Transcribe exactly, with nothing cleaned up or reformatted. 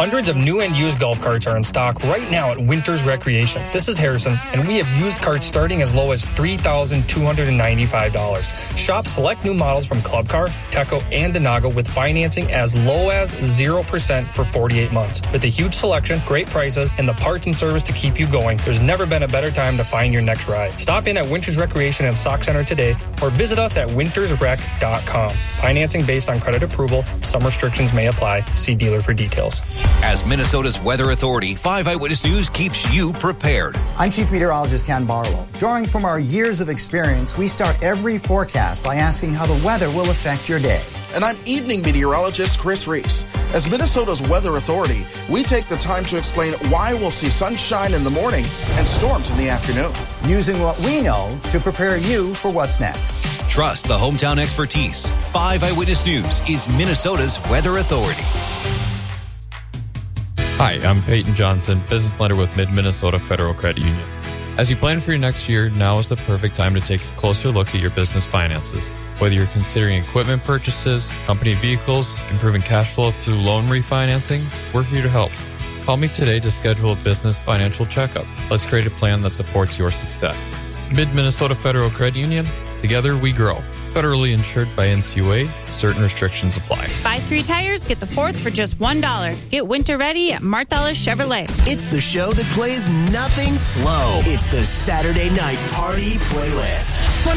Hundreds of new and used golf carts are in stock right now at Winters Recreation. This is Harrison, and we have used carts starting as low as three thousand two hundred ninety-five dollars. Shop select new models from Club Car, Teco, and Denago with financing as low as zero percent for forty-eight months. With a huge selection, great prices, and the parts and service to keep you going, there's never been a better time to find your next ride. Stop in at Winters Recreation and Sauk Center today or visit us at winters rec dot com. Financing based on credit approval. Some restrictions may apply. See dealer for details. As Minnesota's Weather Authority, five Eyewitness News keeps you prepared. I'm Chief Meteorologist Ken Barlow. Drawing from our years of experience, we start every forecast by asking how the weather will affect your day. And I'm evening meteorologist Chris Reese. As Minnesota's Weather Authority, we take the time to explain why we'll see sunshine in the morning and storms in the afternoon. Using what we know to prepare you for what's next. Trust the hometown expertise. five Eyewitness News is Minnesota's Weather Authority. Hi, I'm Peyton Johnson, business lender with Mid-Minnesota Federal Credit Union. As you plan for your next year, now is the perfect time to take a closer look at your business finances. Whether you're considering equipment purchases, company vehicles, improving cash flow through loan refinancing, we're here to help. Call me today to schedule a business financial checkup. Let's create a plan that supports your success. Mid-Minnesota Federal Credit Union, together we grow. Federally insured by N C U A. Certain restrictions apply. Buy three tires, get the fourth for just one dollar. Get winter ready at Marthaler Chevrolet. It's the show that plays nothing slow. It's the Saturday Night Party Playlist.